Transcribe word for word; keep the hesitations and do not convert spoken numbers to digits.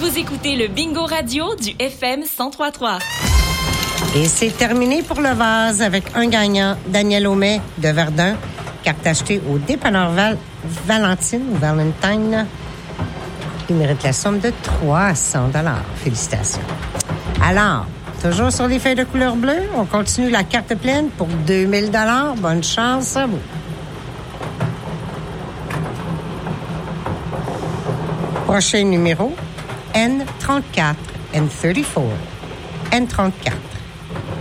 Vous écoutez le Bingo Radio du F M cent trois point trois. Et c'est terminé pour le vase avec un gagnant, Daniel Aumet de Verdun. Carte achetée au dépanneur Val- Valentine ou Valentine. Il mérite la somme de trois cents dollars. Félicitations. Alors, toujours sur les feuilles de couleur bleue, on continue la carte pleine pour deux mille dollars. Bonne chance à vous. Prochain numéro, N trente-quatre, N trente-quatre, N trente-quatre.